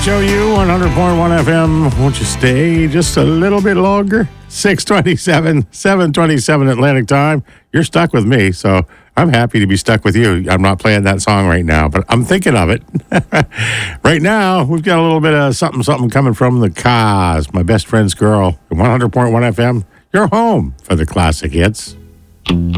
KHOU 100.1 FM. Won't you stay just a little bit longer? 6:27, 7:27 Atlantic time. You're stuck with me, so I'm happy to be stuck with you. I'm not playing that song right now, but I'm thinking of it. Right now, we've got a little bit of something coming from the Cause, my best friend's girl, at 100.1 FM. You're home for the classic hits.